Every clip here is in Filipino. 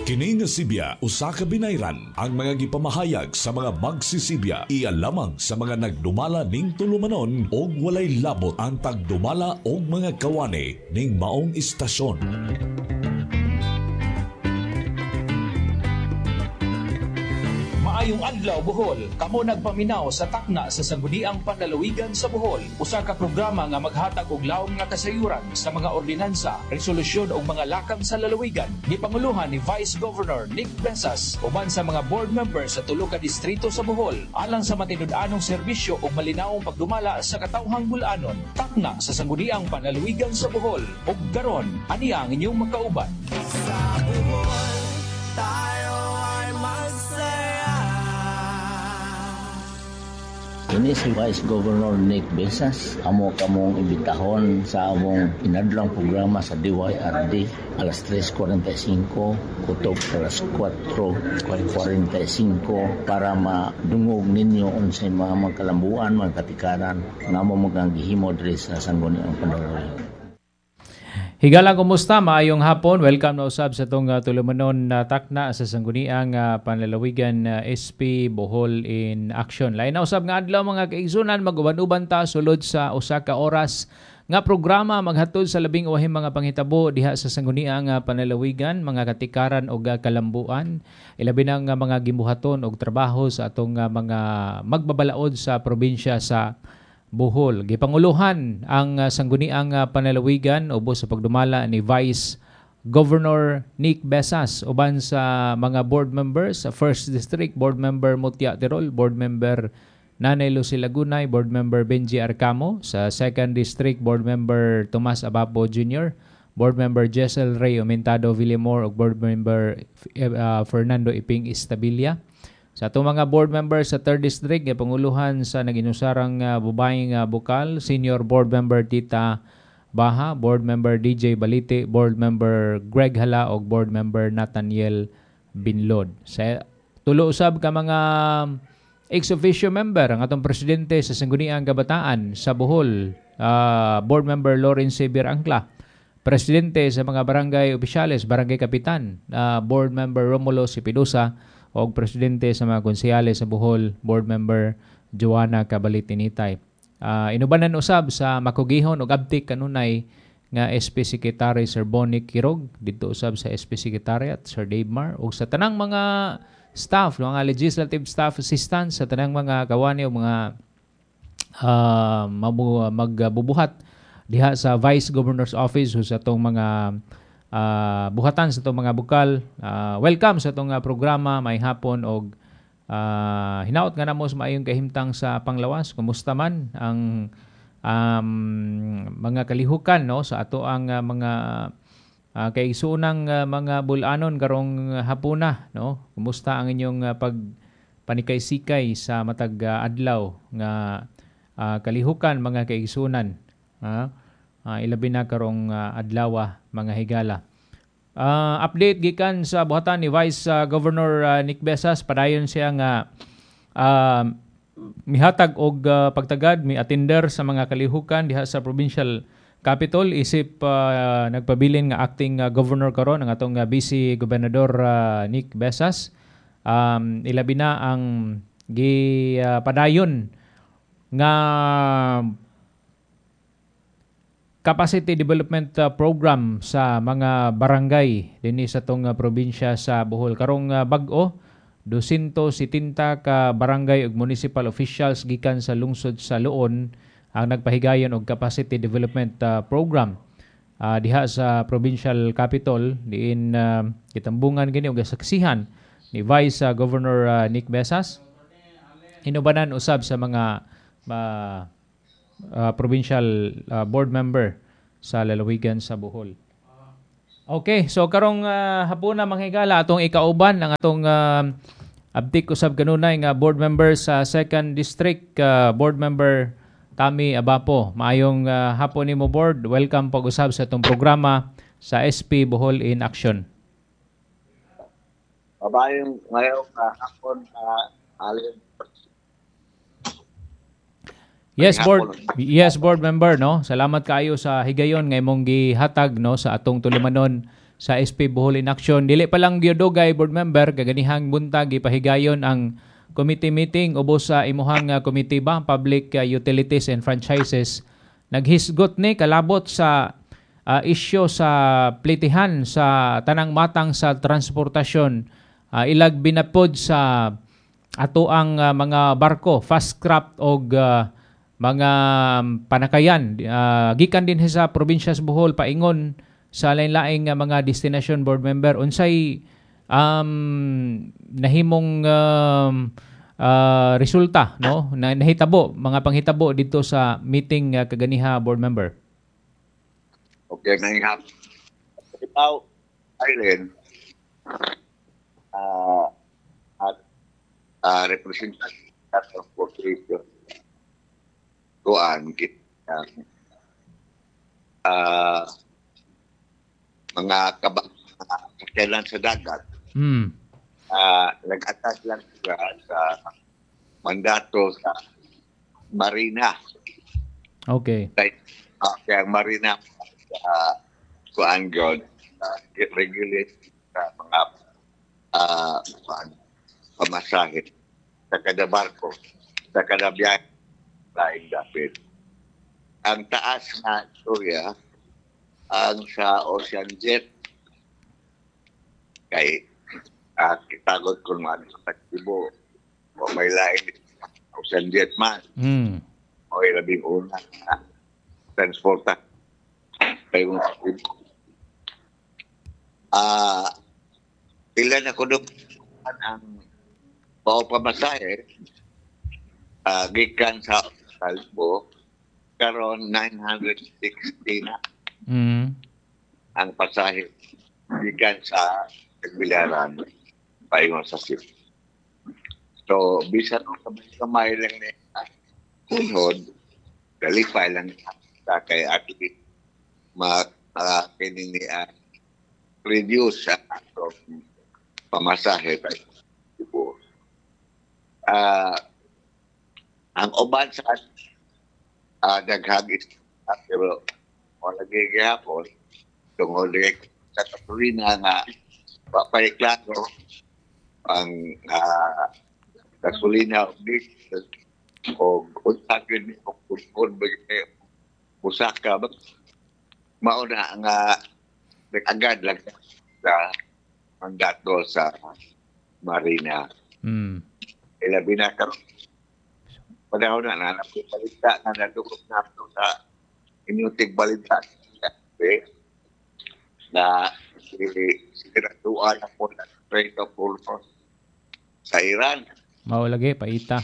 Kini nga Sibya usa ka binayran ang mga gipamahayag sa mga magsisibya iya lamang sa mga nagdumala ning tulumanon og walay labot ang tagdumala og mga kawani ning maong istasyon. Maayong adlaw Bohol, kamo nagpaminaw sa takna sa Sangguniang Panlalawigan sa Bohol. Usa ka programa nga maghatag og lawom nga kasayuran sa mga ordinansa, resolusyon ug mga lakang sa lalawigan. Gipanguluhan ni Vice Governor Nick Besas uban sa mga board members sa tulo ka distrito sa Bohol alang sa matinud-anong serbisyo ug malinawong pagdumala sa katawhang bulanon. Takna sa Sangguniang Panlalawigan sa Bohol. Ug karon, ani ang inyong makauban. Sa Bohol, tayo ay masaya. Ini si Vice Governor Nick Besas. Amo kamong imbitahon sa among inadlang programa sa DYRD alas 3:45 kutob alas 4:45 para madungog ninyo unsay mga magkalambuan, mga katikaran nga amo magangihimo diri sa Sangguniang Panlalawigan. Higala, kumusta? Maayong hapon. Welcome na usab sa itong tulumanon na takna sa Sangguniang Panlalawigan SP Bohol in Action. Lain na usab nga adlaw mga kaigsunan, mag-uban-uban ta sulod sa usa ka oras nga programa maghatod sa labing uwahing mga panghitabo diha sa Sangguniang Panlalawigan, mga katikaran o kalambuan, ilabi na nga mga gibuhaton og trabaho sa atong mga magbabalaod sa probinsya sa Bohol. Gipanguluhan ang Sangguniang Panlalawigan ubos sa pagdumala ni Vice Governor Nick Besas uban sa mga board members sa First District, Board Member Mutia Tirol, Board Member Nanay Lucy Lagunay, Board Member Benji Arcamo, sa Second District, Board Member Tomas Abapo Jr., Board Member Jessel Rey Aumentado Villamor ug Board Member Fernando Iping Istabilia. Sa itong mga board members sa 3rd District, panguluhan sa naginusarang babaeng bukal, Senior Board Member Tita Baha, Board Member DJ Balite, Board Member Greg Hala o Board Member Nathaniel Binlod. Sa tulo usab ka mga ex-officio member, ang atong presidente sa Sangguniang Kabataan sa Bohol, Board Member Lawrence Xavier Angla, presidente sa mga barangay opisyales, barangay kapitan, Board Member Romulo Sipidusa, o presidente sa mga konsehales sa Bohol, Board Member Joanna Cabalitinitay. Inubanan usab sa makugihon og abtik kanunay nga SP Secretary Sir Bonnie Kirog, dito usab sa SP Secretariat Sir Dave Mar, ug sa tanang mga staff, mga legislative staff assistants, sa tanang mga kawani o mga magbubuhat diha sa Vice Governor's Office o sa itong mga buhatan sa itong mga bukal. Welcome sa itong programa may hapon og hinaot nga namo sa maayong kahimtang sa panglawas. Kumusta man ang mga kalihukan no sa ato ang mga kaigsuunang mga bulanon karong hapuna no. Kumusta ang inyong pagpanikay-sikay sa matag adlaw nga kalihukan mga kaigsuunan? Ilabi na karong adlaw mga higala. Update gikan sa buhatan ni Vice Governor Nick Besas, padayon siya nga mihatag og pagtagad, mi attender sa mga kalihukan diha sa provincial capital isip nagpabilin nga acting governor karon ang atong Vice Gobernador Nick Besas. Ilabi na ang padayon nga capacity development program sa mga barangay dinhi sa tong probinsya sa Bohol. Karong bag-o 270 ka barangay ug municipal officials gikan sa lungsod sa Luon ang nagpahigayon og capacity development program diha sa provincial capital diin kitambungan gini og saksihan ni Vice Governor Nick Besas. Inubanan usab sa mga provincial board member sa lalawigan sa Bohol. Okay, so karong hapon na mga higala atong ikauban ang atong abtik usab kanunay nga board member sa 2nd District, board member Tami Abapo. Maayong hapon nimo board. Welcome pag-usab sa atong programa sa SP Bohol in Action. Mabayong ngayong hapon alin. Yes, board member no. Salamat kaayo sa higayon nga imong gihatag no sa atong tulumanon sa SP Bohol in Action. Dili pa lang gyudogay board member kaganihang buntag ipahigayon ang committee meeting ubos sa imuhang committee ba Public Utilities and Franchises. Naghisgot ni kalabot sa isyu sa plitihan sa tanang matang sa transportasyon. Ilag binapod sa ato ang mga barko, fast craft o mga panakayan. Gikan din sa probinsya sa Bohol, paingon sa lain-laing mga destination board member. Unsay nahimong resulta, no? Nahitabo, mga panghitabo dito sa meeting kaganiha board member. Okay, nangihap. Ikaw, Irene, at representative of corporation kuan kita mga kakailan sa dagat nag-atas lang sila sa mandato sa Marina. Okay. Kaya ang Marina kuan God regulate sa mga pamasahe sa kada barko, sa kada biyahe laing dapit. Ang taas na istorya ang sa Ocean Jet kay kitagod kung ano sa Tibo o may laing Ocean Jet man o labing una transporta kayo ilan na ko ang pamasahe gikan sa Talbo karon 960 na ang pasahe gikan sa Tagbilaran paingon sa ship. So bisan kamay lang ni kunhod kalipay lang sa kay atli kining ni reduce sa pamasahe tayo. Ang uban sa daghang pero wala gigihapon tungod sa gasolina nga papaiklaro ang gasolina o unsagin o pusaka mauna nga agad lang sa mandato sa Marina. Ilabi na karon panahon na balita na nadukot na sa inyutig balita na siniratuan na po na Strait of Hormuz sa Iran. Maulagi, paita.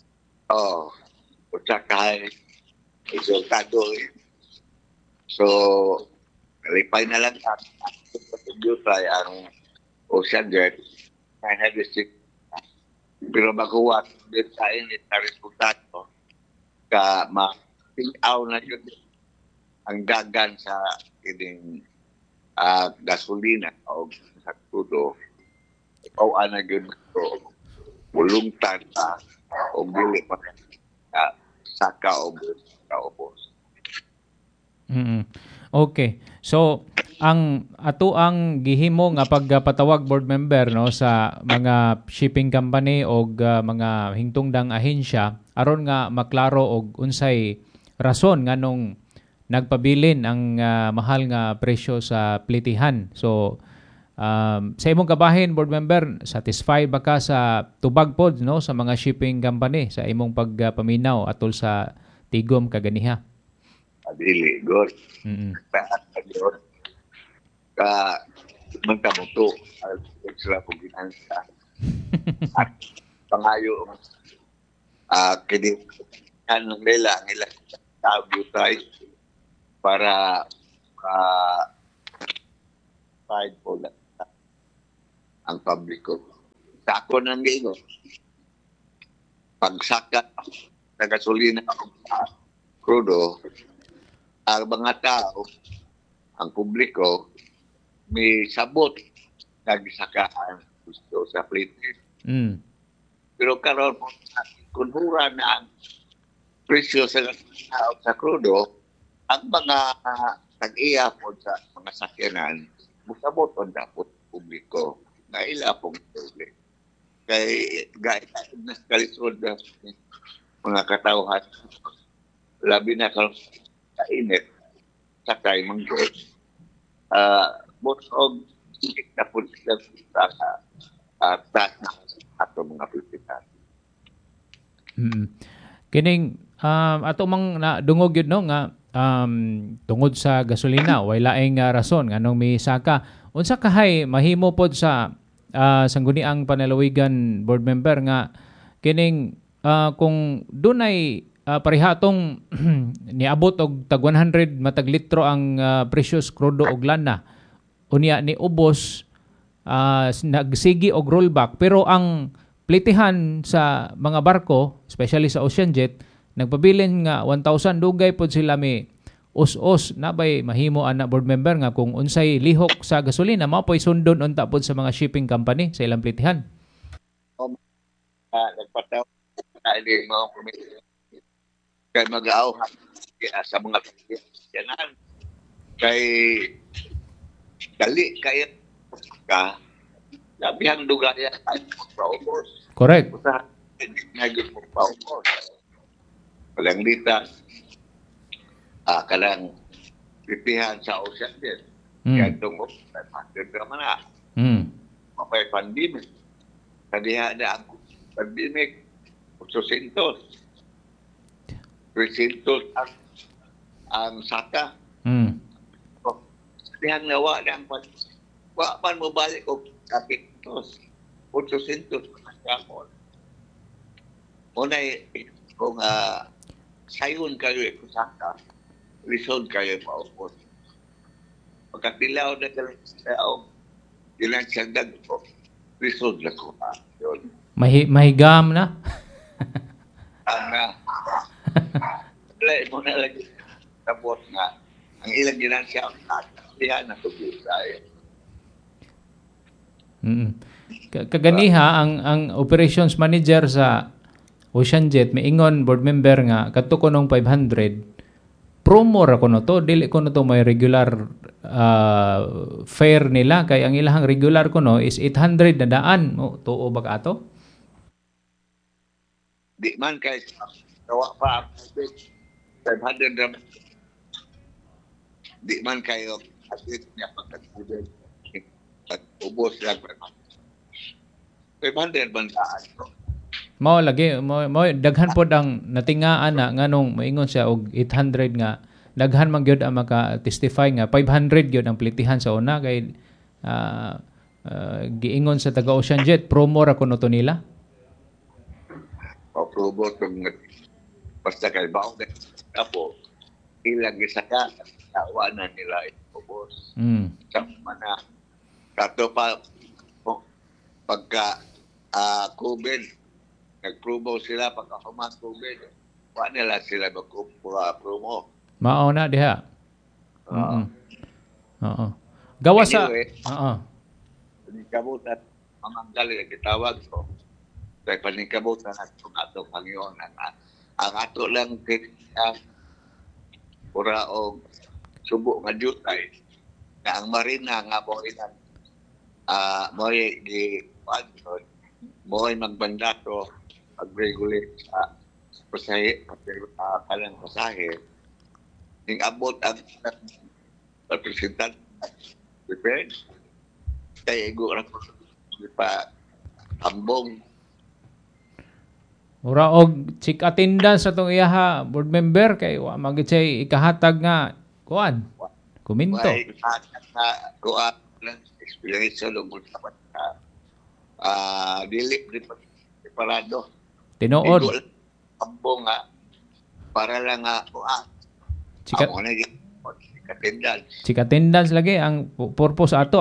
Utsakahay resultado. So, kalipay na lang ang Ocean Jet 906 pero magawa din sa init na resultato ka ma-pingaw na yun ang dagan sa kining gasolina o sa crudo ikaw na yun bulungtan o bili pa saka o kaubos. Okay. So, ang ato ang gihimo nga pagpatawag board member no sa mga shipping company o mga hingtungdang ahensya aron nga maklaro og unsay rason nganong nagpabilin ang mahal nga presyo sa plitihan. So sa imong kabahin board member, satisfied ba ka sa tubag pod no sa mga shipping company sa imong pagpaminaw atol sa tigom kaganiha? Dili good. Magkamuto sila po ginansa at pangayo kini ng nila ang ilang tayo para fight po ang publiko. Sa ako nang gino pagsaka na gasolina crudo ang mga tao ang publiko may sabot nagsakaan gusto sa plate. Pero karon kung hura na ang presyo sa crudo, ang mga tag-iya po sa mga sakyanan musabot on dapat publiko na ila pong publik. Kay gaya na kalisod na mga katawhan, labi na kainit, sakay manggod. Most of na po sila sa taas na ato mga pilipinan. Kining ato mang dungog yun no nga tungod sa gasolina way laing rason nganong may saka unsa kahay mahimo pod sa sangguniang panalawigan board member nga kining kung dunay parehatong niabot og tag 100 matag litro ang precious crudo og lana unya ni ubos nagsigi og rollback pero ang plitihan sa mga barko especially sa OceanJet nagpabilin nga 1,000 dugay pod sila may us-us nabay mahimo ana board member nga kung unsay lihok sa gasolina mao poy sundon unta pod sa mga shipping company sa ilang plitihan. Nagpataw kay mga permit kay mag-aawhan sa mga yanan kay dali kay ka labihang dugaya ay paubos. Correct. Usa naging paubos. Kalang dita kalang pipihan sa OceanJet. Kaya tungkol sa mana. Mapay pandemic. Kadiha na ang pandemic 800. 300 ang saka. Kadiha nawa na ang wa man mo balik og kapitos 800 kasakon. Unay kung sayon kayo kusaka lisod kayo paupos. Pagkatilaw na kalaw ilan siyang dagpo lisod na ko yun. Mahigam na? Mo na lagi tapos nga ang ilang ginansya ang katihan na tubusayo. Kaganiha ang operations manager sa OceanJet miingon board member nga kadto ko nung 500 promo ra kuno to dili kuno to may regular fare nila kay ang ilahang regular kuno is 800 na daan tuo ba ka ato? Di man kay tawa pa 500 ram di man kayo asit niya pagkatubig at ubos lang 500 bandaan ko. Mao lagi mo daghan pod ang natingaan na nganong moingon siya og 800 nga daghan man gyud ang maka-testify nga 500 gyud ang plitihan sa una kay giingon sa taga OceanJet promo ra kuno to nila. O promo tong basta kay bawo apo ilang gisaka tawanan nila ubos. Sa mana kato pa pagka COVID nag-promo sila pagka humas COVID wa nila sila mag-promo mao na diha. Gawa sa paningkabutan ang gali gitawag ko kay paningkabutan ato Panginoon ang ato lang pura og subo nga jutay na ang marina nga mo'y mo'y magbandato mag-regulate sa pasahe kalang pasahe ning abot ang representant prepared kay ego ra pa ambong ura og check attendance sa tong iyaha board member kay wa magid say ikahatag nga kuan kuminto kuan experience sa lungkot dili preparado tinuod ambong nga para lang nga check attendance lagi ang purpose ato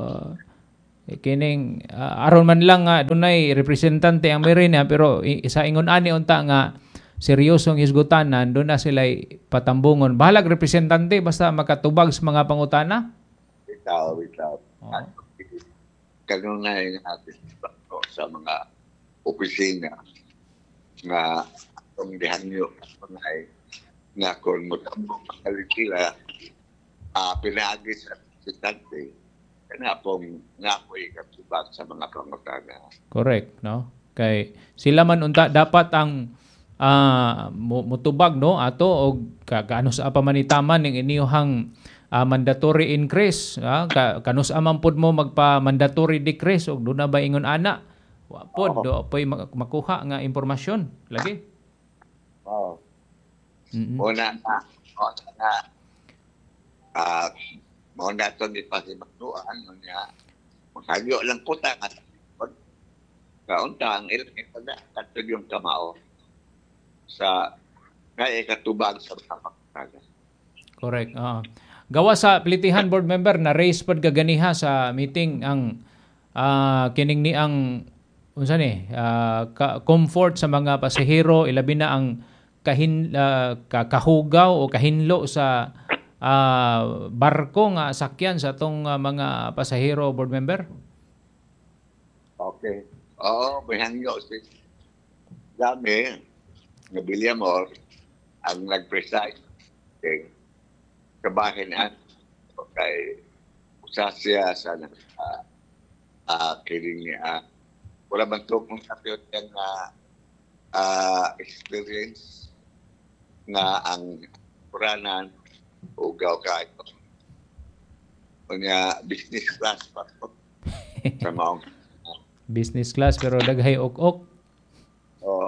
kining aron man lang nga dunay representante ang Marina pero isa ingon ani unta nga seryosong hisgutanan doon na sila patambungon bahalag representante basta makatubag sa mga pangutana bitaw kanunay natin sa mga opisina nga ang dihanyo nga kung magtambong makalitila pinaagis at representante nga po ikatubag sa mga pangutana. Correct, no? Kay sila man unta dapat ang mutubag, no, ato og kaano sa pamanitaman ning iniyuhang mandatory increase, kano sa man pud mo magpa mandatory decrease og do na ba ingon ana wa pod do pay makuha nga impormasyon lagi. Muna na ito di pasimaktuan niya. Magkagyo lang po ta nga kaunta ang ito na katod yung kamao sa kaya katubag sa kapakaga. Correct. Gawa sa Plitihan board member na raise pod kaganiha sa meeting ang kining ni ang unsa ni comfort sa mga pasahero, ilabi na ang kahugaw o kahinlo sa barko nga sakyan sa atong mga pasahero, board member? Okay. Oo, mahangyo si dami nga Villamor ang nag-preside kabahin kay usa siya sa kiling niya wala man to kung kapit nga experience nga ang puranan ugaw ka ito. Kunya business class pa po. Sa maong. Business class pero daghay ok-ok. Oh.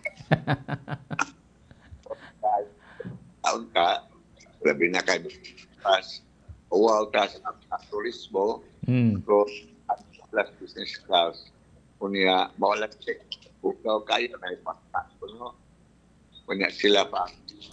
Taon ka, labi na kay business class. Uwaw ta sa turismo. So, plus business class. Kunya, mawala check. Ugaw kayo na ipakta. Kunya sila pa.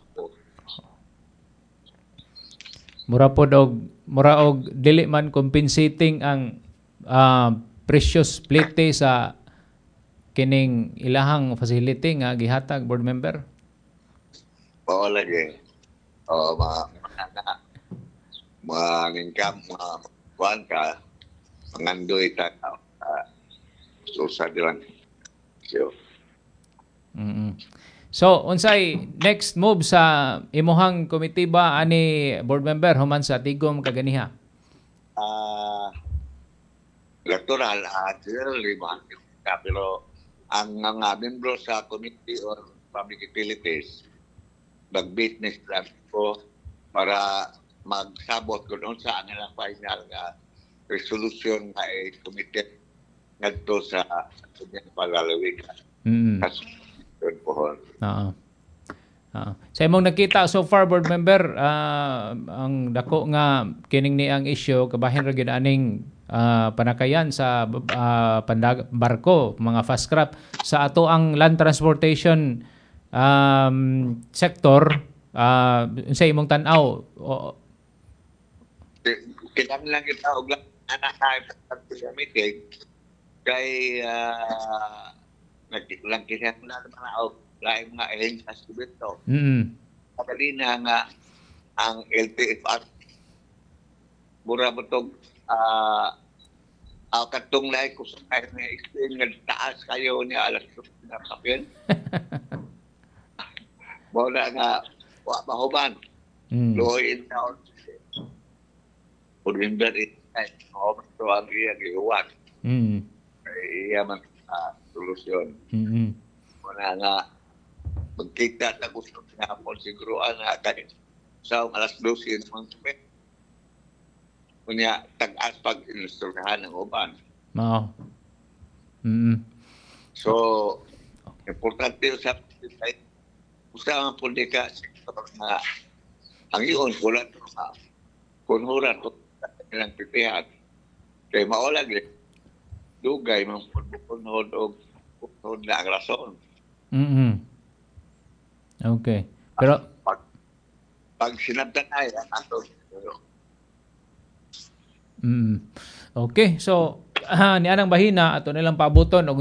Mura og dili man compensating ang precious plate sa kining ilahang facility nga gihatag, board member. Oo lagi. Mga kuan ka mangandoy ta susad lang. So, unsay next move sa imuhang komitiba ani board member human sa tigom kaganiha? Electoral lima pero ang mga membro sa Committee on Public Utilities mag-business plan ko para magsabot kung sa ang final nga resolution nga committed ngadto sa palalawigan. Sa imong nakita so far, board member, ang dako nga kining ni ang issue kabahin ra gyud aning panakayan sa barko, mga fast craft sa ato ang land transportation sector, sa imong tan-aw kailangan lang kita og anak na meeting kay naglang kinahanglan na mga laing mga ehensya sa dito. Kabalina nga ang LTFR mura mo itong katong lahi ko sa kayo na explain nga taas kayo niya alas na kapil. Muna nga mahuman. Luhoyin na Remember it mahuman ito ang iyang iuwan. Iya man solusyon. Muna nga magkita na gusto nga po siguro kayo sa alas 12 naman sabi. Kunya tag-as pag-instruyahan ng uban. So, importante yung sa usaha ang politika na ang iyon kulat kunhuran to ilang pipihan. Kaya maolag dugay mga kunhod o kunhod na ang rason. Okay. Pero pag sinabdan ay ato. Okay. So, ni anang bahina ato nilang paabuton og